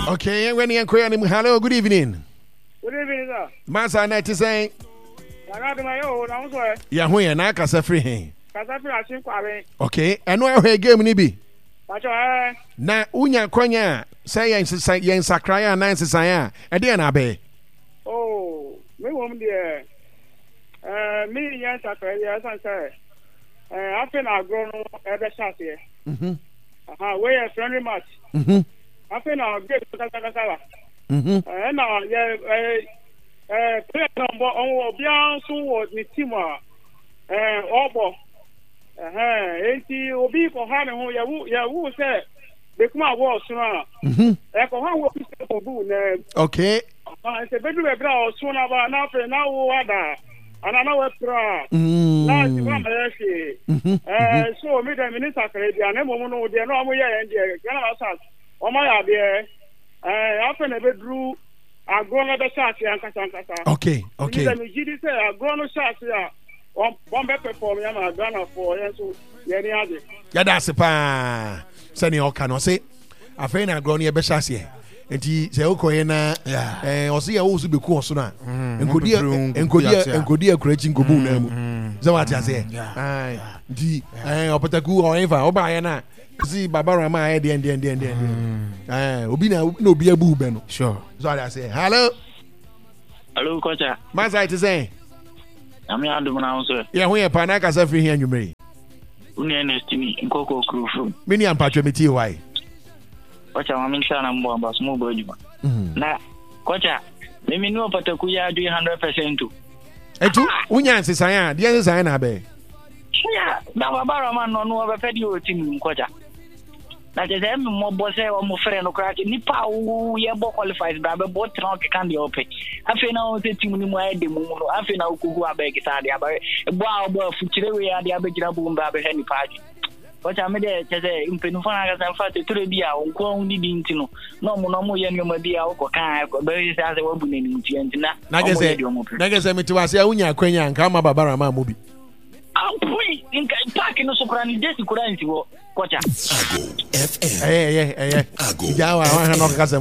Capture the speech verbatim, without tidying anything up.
Okay, when you inquire, hello, good evening. Good evening, sir. Masa night is saying, I got my own. I'm sorry. yeah, we are not free. Okay, and where her game nibi. But uh, Na unya kwanya say yen yen sakraya na nsesaya e de na be. Oh, me wom de eh me yen sakraya san say eh afen agro no e be shot here. Mhm. Aha, we a friendly match. Mhm. Afen na get kaka kaka. Mhm. Eh na ye eh eh player number on obian so wo ni team a eh obo. Eh enti obi ko ha ne ho ya wu ya wu say be kuma wo so na. Mhm. Eh ko ha wo fi ko bu na. Okay. Ah, se bedu be bra o so na ba na fe na wo ada. Ana na we pra. Mm. Na ti ba ma ye. Eh so me the minister kare dia na mo mo no de na mo ye en de. Kana na sa. O ma ya de eh afa na bedru agro na be chat ya nkasa nkasa. Okay, okay. Me gidi say agro no chat ya. On bombe perform ya na Ghana for ya so ye ni ade. Ya da se pa. Sani o kan o se afei na agro no ye be hyase. Enti se ukoye na eh o se ya wo so be ku o so na. Enkodi enkodi enkodi akurachi ngobu na mu. Ze wa ti ase. Ai. Di eh opataku o eva o ba ye na. Si babara ma e de de de de. Eh obi na na obi abu be no. Sure. So I say, hello. Hello, coach. My side is saying. I'm here to announce. Yeah, we are Panaka Safri here, you may. Uni Nestini, Coco Crew from. Many am patrimony, why? Coach, I'm in Sana more about small budget. Now, coach, let me know Patakuya do one hundred percent too. And two, Unyan says I am, the others I am. Yeah, now about a man on over Fedio team, coach. That is them more boss or more friend or crack. Nipa who ye bo qualifies, but both trunk can be open. I feel now the team in my demo. I feel now who are begging Sadia, but a wow, but future we are the Abigina boom, Baby Henny party. What I made it as a impenifanas and fat to be our own needing to know. No more, no more, young Madia or Kai, but there is as a woman in Tiantina. Nagas, Nagas, me to us, Unya, Quenya, and Kama Babarama movie. I'll put in parking no soprano, just to Coranti. Ago F M. Eh, eh, eh, eh. Ago. Ya wa ha no kasa